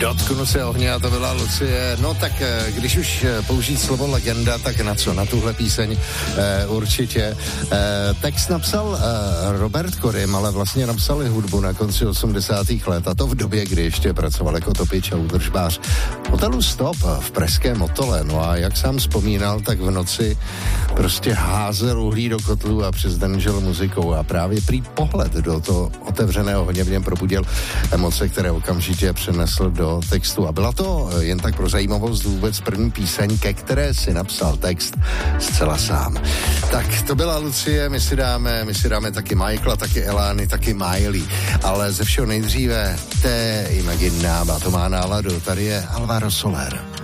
Dotknu se ohně a to byla Lucie. No tak když už použít slovo legenda, tak na co? Na tuhle píseň určitě. Text napsal Robert Korym, ale vlastně napsali hudbu na konci 80. let a to v době, kdy ještě pracoval jako topič a údržbář hotelu Stop v pražském Motole. No a jak sám vzpomínal, tak v noci prostě házel uhlí do kotlu a přes den žil muzikou a právě prý pohled do toho otevřeného ohně v něm probudil emoce, které okamžitě přenesl do textu. A byla to jen tak pro zajímavost vůbec první píseň, ke které si napsal text zcela sám. Tak to byla Lucie, my si dáme taky Michaela, taky Elány, taky Miley, ale ze všeho nejdříve té Imaginába, to má náladu, tady je Alvaro Soler.